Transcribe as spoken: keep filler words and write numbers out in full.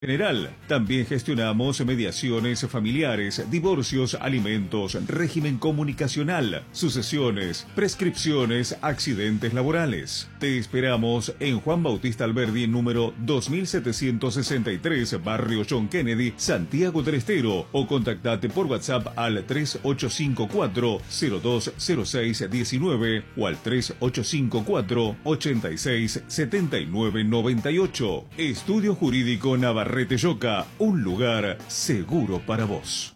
general. También gestionamos mediaciones familiares, divorcios, alimentos, régimen comunicacional, sucesiones, prescripciones, accidentes laborales. Te esperamos en Juan Bautista Alberdi, número dos mil setecientos sesenta y tres, Barrio John Kennedy, Santiago del Estero, o contactate por WhatsApp al tres ocho cinco cuatro, cero dos cero seis uno nueve o al tres ocho cinco cuatro, ochenta y seis, setenta y nueve noventa y ocho. Estudio Jurídico Navarrete Yoca, un lugar seguro para vos.